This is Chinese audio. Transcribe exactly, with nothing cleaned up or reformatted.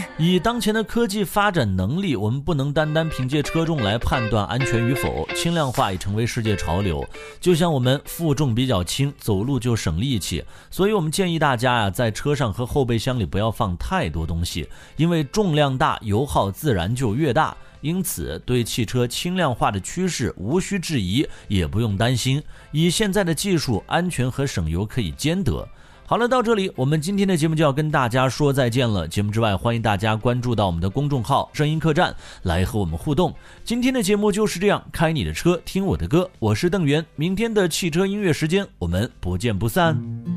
以当前的科技发展能力，我们不能单单凭借车重来判断安全与否，轻量化已成为世界潮流。就像我们负重比较轻，走路就省力气，所以我们建议大家呀、啊，在车上和后备箱里不要放太多东西，因为重量大，油耗自然就越大。因此，对汽车轻量化的趋势无需质疑，也不用担心。以现在的技术，安全和省油可以兼得。好了，到这里我们今天的节目就要跟大家说再见了。节目之外，欢迎大家关注到我们的公众号声音客栈来和我们互动。今天的节目就是这样，开你的车听我的歌，我是邓源。明天的汽车音乐时间，我们不见不散。